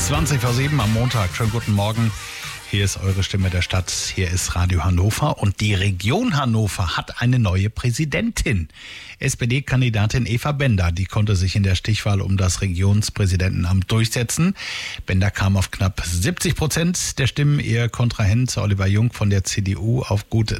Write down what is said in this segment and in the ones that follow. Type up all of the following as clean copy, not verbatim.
20:07 am Montag. Schönen guten Morgen. Hier ist eure Stimme der Stadt. Hier ist Radio Hannover. Und die Region Hannover hat eine neue Präsidentin. SPD-Kandidatin Eva Bender. Die konnte sich in der Stichwahl um das Regionspräsidentenamt durchsetzen. Bender kam auf knapp 70% der Stimmen. Ihr Kontrahent Oliver Jung von der CDU auf gut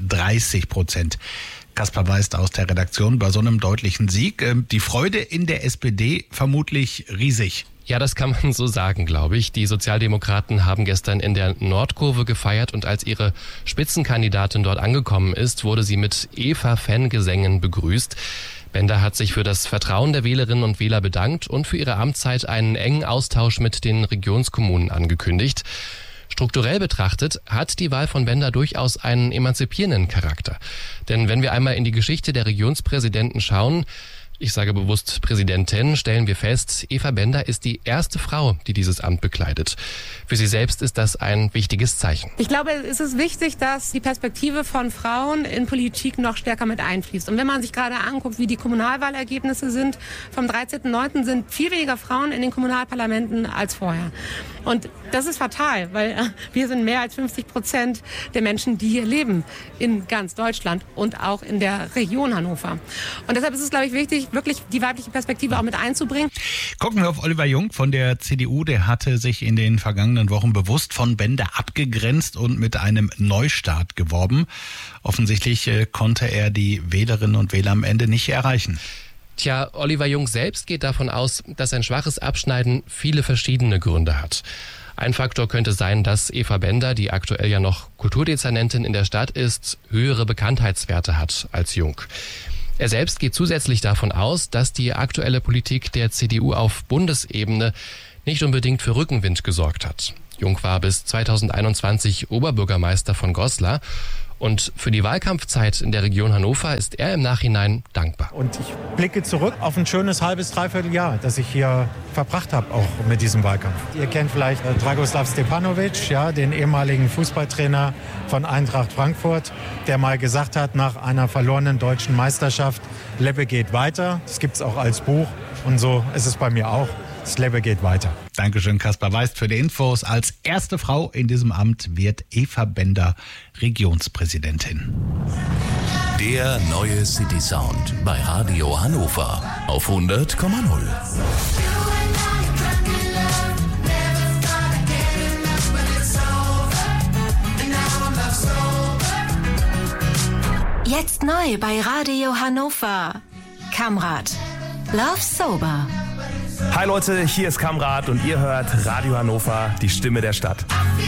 30%. Kaspar Weist aus der Redaktion. Bei so einem deutlichen Sieg. Die Freude in der SPD vermutlich riesig. Ja, das kann man so sagen, glaube ich. Die Sozialdemokraten haben gestern in der Nordkurve gefeiert und als ihre Spitzenkandidatin dort angekommen ist, wurde sie mit Eva-Fangesängen begrüßt. Bender hat sich für das Vertrauen der Wählerinnen und Wähler bedankt und für ihre Amtszeit einen engen Austausch mit den Regionskommunen angekündigt. Strukturell betrachtet hat die Wahl von Bender durchaus einen emanzipierenden Charakter. Denn wenn wir einmal in die Geschichte der Regionspräsidenten schauen, ich sage bewusst Präsidentin, stellen wir fest, Eva Bender ist die erste Frau, die dieses Amt bekleidet. Für sie selbst ist das ein wichtiges Zeichen. Ich glaube, es ist wichtig, dass die Perspektive von Frauen in Politik noch stärker mit einfließt. Und wenn man sich gerade anguckt, wie die Kommunalwahlergebnisse sind, vom 13.09. sind viel weniger Frauen in den Kommunalparlamenten als vorher. Und das ist fatal, weil wir sind mehr als 50% der Menschen, die hier leben in ganz Deutschland und auch in der Region Hannover. Und deshalb ist es, glaube ich, wichtig, wirklich die weibliche Perspektive auch mit einzubringen. Gucken wir auf Oliver Jung von der CDU. Der hatte sich in den vergangenen Wochen bewusst von Bender abgegrenzt und mit einem Neustart geworben. Offensichtlich konnte er die Wählerinnen und Wähler am Ende nicht erreichen. Tja, Oliver Jung selbst geht davon aus, dass ein schwaches Abschneiden viele verschiedene Gründe hat. Ein Faktor könnte sein, dass Eva Bender, die aktuell ja noch Kulturdezernentin in der Stadt ist, höhere Bekanntheitswerte hat als Jung. Er selbst geht zusätzlich davon aus, dass die aktuelle Politik der CDU auf Bundesebene nicht unbedingt für Rückenwind gesorgt hat. Jung war bis 2021 Oberbürgermeister von Goslar. Und für die Wahlkampfzeit in der Region Hannover ist er im Nachhinein dankbar. Und ich blicke zurück auf ein schönes halbes, dreiviertel Jahr, das ich hier verbracht habe, auch mit diesem Wahlkampf. Ihr kennt vielleicht Dragoslav Stepanovic, ja, den ehemaligen Fußballtrainer von Eintracht Frankfurt, der mal gesagt hat, nach einer verlorenen deutschen Meisterschaft, Lebe geht weiter. Das gibt es auch als Buch und so ist es bei mir auch. Das Lebe geht weiter. Dankeschön, Kaspar Weist, für die Infos. Als erste Frau in diesem Amt wird Eva Bender Regionspräsidentin. Der neue City Sound bei Radio Hannover auf 100,0. Jetzt neu bei Radio Hannover. Kamrat. Love Sober. Hi Leute, hier ist Kamrat und ihr hört Radio Hannover, die Stimme der Stadt.